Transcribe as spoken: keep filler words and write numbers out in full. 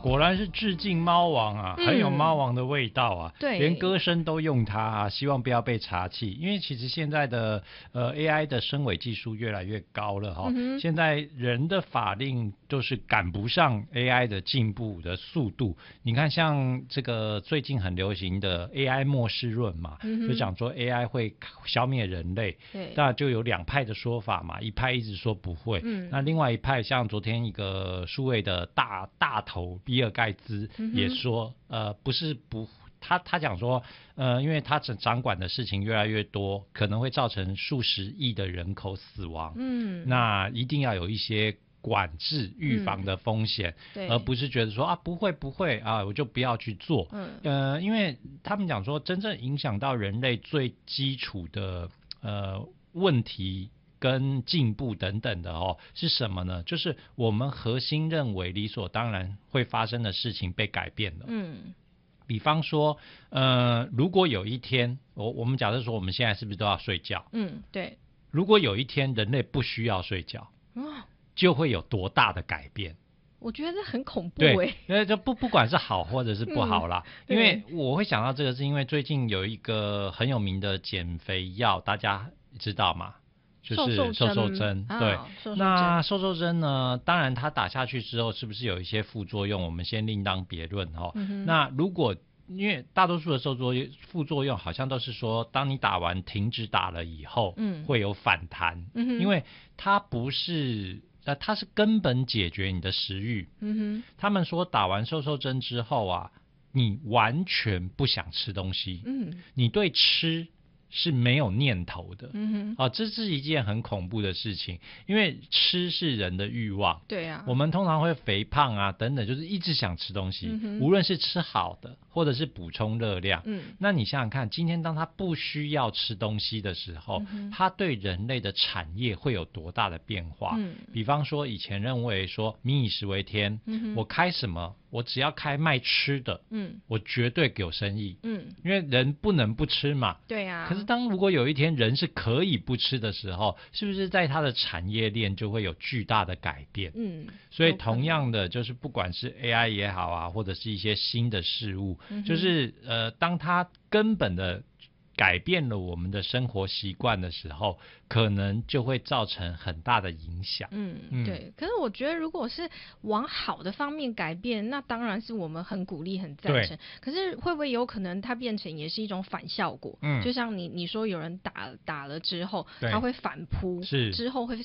果然是致敬猫王啊，嗯、很有猫王的味道啊。 对， 连歌声都用它啊，希望不要被查气。因为其实现在的呃 A I 的声伪技术越来越高了哈、哦嗯，现在人的法令就是赶不上 A I 的进步的速度。你看，像这个最近很流行的 A I 末世论嘛，嗯、就讲说 A I 会消灭人类， 对， 那就有两派的说法嘛，一派一直说不会，嗯、那另外一派像昨天一个数位的大大头比尔盖茨也说，嗯、呃，不是不。他他讲说，呃，因为他掌掌管的事情越来越多，可能会造成数十亿的人口死亡。嗯，那一定要有一些管制、预防的风险，嗯、而不是觉得说啊不会不会啊，我就不要去做。嗯，呃，因为他们讲说，真正影响到人类最基础的呃问题跟进步等等的哦，是什么呢？就是我们核心认为理所当然会发生的事情被改变了。嗯。比方说，呃，如果有一天，我我们假设说，我们现在是不是都要睡觉？ 嗯，对。 如果有一天人类不需要睡觉，哦、就会有多大的改变？ 我觉得很恐怖哎、 欸。对，就不不管是好或者是不好啦、嗯，因为我会想到这个，是因为最近有一个很有名的减肥药，大家知道吗？就是瘦瘦针，对、啊，那瘦瘦针呢？当然，它打下去之后，是不是有一些副作用？我们先另当别论哈、哦嗯。那如果因为大多数的受作副作用，好像都是说，当你打完停止打了以后，嗯，会有反弹，嗯，因为它不是，呃，它是根本解决你的食欲。嗯哼，他们说打完瘦瘦针之后啊，你完全不想吃东西，嗯，你对吃是没有念头的，嗯哼，啊，这是一件很恐怖的事情，因为吃是人的欲望， 对啊， 我们通常会肥胖啊等等，就是一直想吃东西，嗯、无论是吃好的或者是补充热量，嗯，那你想想看，今天当他不需要吃东西的时候，嗯、他对人类的产业会有多大的变化？嗯，比方说以前认为说民以食为天，嗯、我开什么？我只要开卖吃的，嗯，我绝对有生意，嗯，因为人不能不吃嘛， 对啊。 可是当如果有一天人是可以不吃的时候，是不是在它的产业链就会有巨大的改变？嗯，所以同样的，就是不管是 A I 也好啊，或者是一些新的事物，嗯、就是呃，当它根本的改变了我们的生活习惯的时候，可能就会造成很大的影响。 嗯，嗯对。可是我觉得，如果是往好的方面改变，那当然是我们很鼓励、很赞成。可是会不会有可能它变成也是一种反效果？嗯，就像你你说有人打打了之后，他会反扑， 是之后会